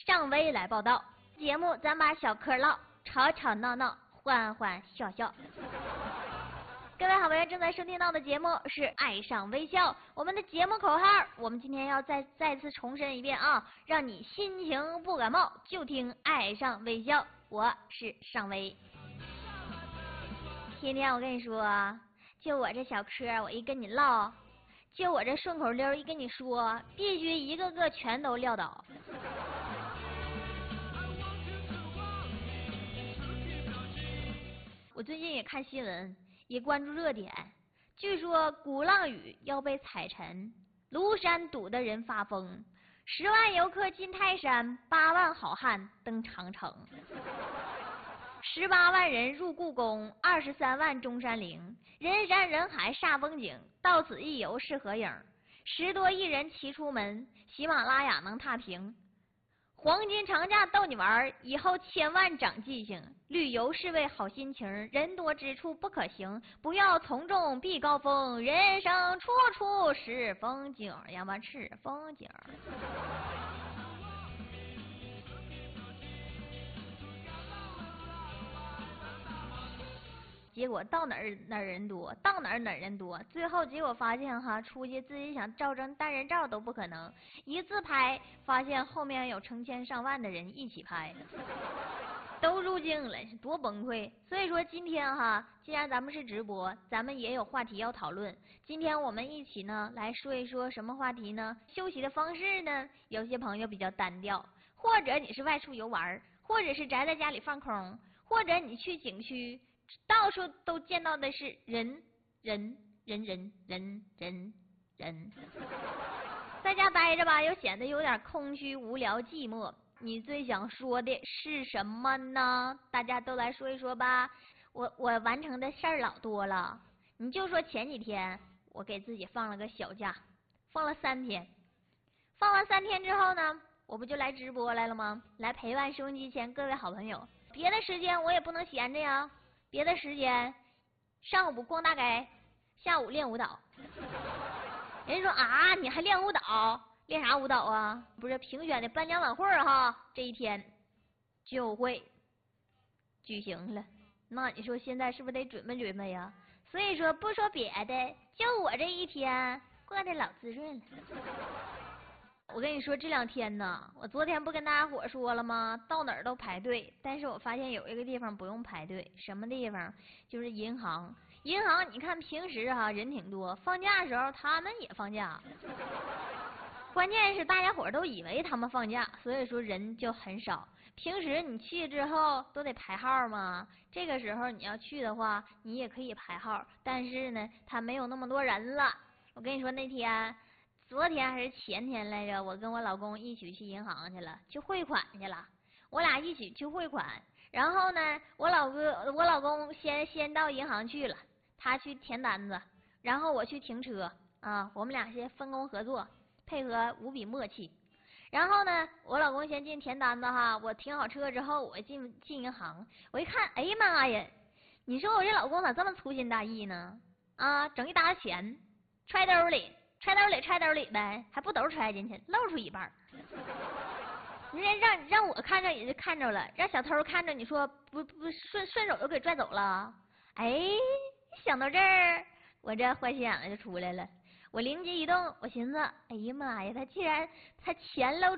尚威来报道。节目咱把小嗑唠，吵吵闹闹，欢欢笑笑。各位好朋友，正在收听到的节目是《爱上微笑》，我们的节目口号，我们今天要再次重申一遍啊，让你心情不感冒，就听《爱上微笑》，我是尚威。天天我跟你说，就我这小嗑，我一跟你唠，就我这顺口溜一跟你说，必须一个个全都撂倒。我最近也看新闻，也关注热点。据说鼓浪屿要被踩沉，庐山堵得人发疯，10万游客进泰山，8万好汉登长城，18万人入故宫，23万中山陵，人山人海煞风景，到此一游是合影，10多亿人齐出门，喜马拉雅能踏平。黄金长假逗你玩，以后千万长记性。旅游是为好心情，人多之处不可行，不要从众避高峰。人生处处是风景，要么是风景。结果到哪儿人多，到哪儿人多，最后结果发现哈，出去自己想照张单人照都不可能，一自拍发现后面有成千上万的人一起拍，都入境了，多崩溃。所以说今天哈，既然咱们是直播，咱们也有话题要讨论。今天我们一起呢来说一说什么话题呢？休息的方式呢，有些朋友比较单调，或者你是外出游玩，或者是宅在家里放空，或者你去景区。到处都见到的是人，在家待着吧，又显得有点空虚、无聊、寂寞。你最想说的是什么呢？大家都来说一说吧。我完成的事儿老多了，你就说前几天我给自己放了个小假，放了3天。放完3天之后呢，我不就来直播来了吗？来陪伴收音机前各位好朋友。别的时间我也不能闲着呀。别的时间，上午逛大街，下午练舞蹈。人说啊，你还练舞蹈？练啥舞蹈啊？不是评选的颁奖晚会哈，这一天就会举行了。那你说现在是不是得准备准备呀？所以说不说别的，就我这一天过得老滋润了。我跟你说，这2天呢，我昨天不跟大家伙说了吗？到哪儿都排队，但是我发现有一个地方不用排队，什么地方？就是银行。银行，你看平时哈人挺多，放假的时候他们也放假。关键是大家伙都以为他们放假，所以说人就很少。平时你去之后都得排号嘛，这个时候你要去的话，你也可以排号，但是呢，他没有那么多人了。我跟你说那天。昨天还是前天来着，我跟我老公一起去银行去了，去汇款去了。我俩一起去汇款，然后呢，我老公先到银行去了，他去填单子，然后我去停车啊，我们俩先分工合作，配合无比默契。然后呢，我老公先进填单子哈，我停好车之后，我进银行，我一看，哎呀妈呀，你说我这老公咋这么粗心大意呢？啊，整一沓钱揣兜里。揣兜里呗，还不都揣进去，露出一半。人家让我看着也就看着了，让小偷看着，你说不顺手就给拽走了？哎，想到这儿，我这坏心眼子就出来了。我灵机一动，我寻思，哎呀妈呀，他既然他钱露